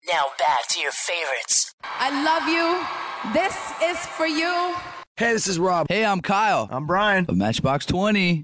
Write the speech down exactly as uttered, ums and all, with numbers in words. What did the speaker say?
Now back to your favorites. I love you. This is for you. Hey, this is Rob. Hey, I'm Kyle. I'm Brian. Of Matchbox twenty.